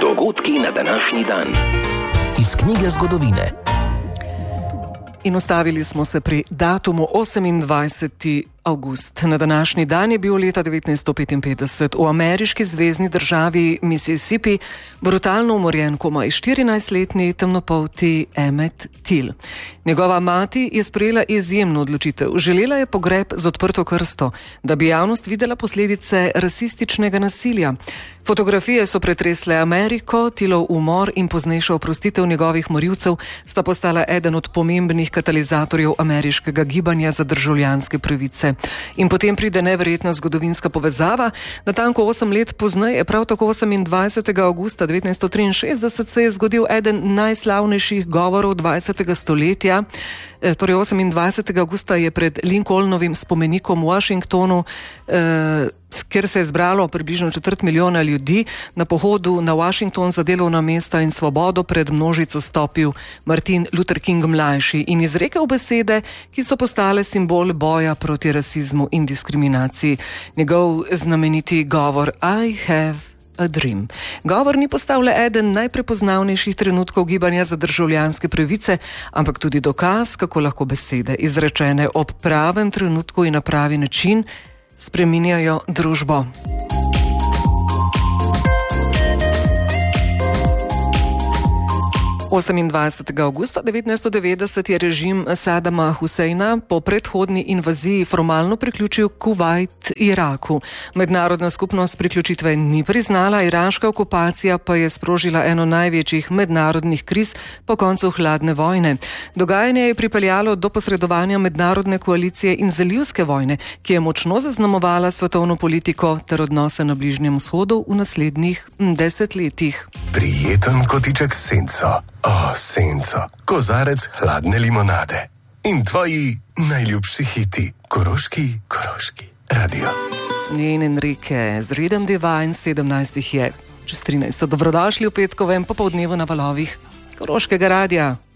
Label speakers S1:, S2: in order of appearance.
S1: Dogodki na današnji dan.
S2: Iz knjige zgodovine.
S3: In ustavili smo se pri datumu 28. avgust. Na današnji dan je bil leta 1955 v ameriški zvezni državi Mississippi brutalno umorjen komaj 14-letni temnopolti Emmett Till. Njegova mati je sprejela izjemno odločitev. Želela je pogreb z odprto krsto, da bi javnost videla posledice rasističnega nasilja. Fotografije so pretresle Ameriko, Tillov umor in poznejša oprostitev njegovih morilcev sta postala eden od pomembnih katalizatorjev ameriškega gibanja za državljanske pravice. In potem pride neverjetna zgodovinska povezava. Natanko 8 let pozneje, prav tako 28. avgusta 1963, se je zgodil eden najslavnejših govorov 20. stoletja. Torej 28. avgusta je pred Lincolnovim spomenikom v Washingtonu, kjer se je zbralo približno 250 000 ljudi, na pohodu na Washington za delovna mesta in svobodo pred množico stopil Martin Luther King mlajši in izrekel besede, ki so postale simbol boja proti rasizmu in diskriminaciji. Njegov znameniti govor I have a dream. Govor ni postal le eden najprepoznavnejših trenutkov gibanja za državljanske pravice, ampak tudi dokaz, kako lahko besede, izrečene ob pravem trenutku in na pravi način, spreminjajo družbo. 28. avgusta 1990 je režim Sadama Huseina po predhodni invaziji formalno priključil Kuvajt Iraku. Mednarodna skupnost priključitve ni priznala, iraška okupacija pa je sprožila eno največjih mednarodnih kriz po koncu hladne vojne. Dogajanje je pripeljalo do posredovanja mednarodne koalicije in zalivske vojne, ki je močno zaznamovala svetovno politiko ter odnose na Bližnjem vzhodu v naslednjih desetletjih.
S4: Prijeten kotiček senco. Senco, kozarec hladne limonade in tvoji najljubši hiti. Koroški radio.
S3: Njen Enrique z Rhythm Divine, 17 je čez 13. Dobrodošli v petkovem popoldnevu na valovih Koroškega radia.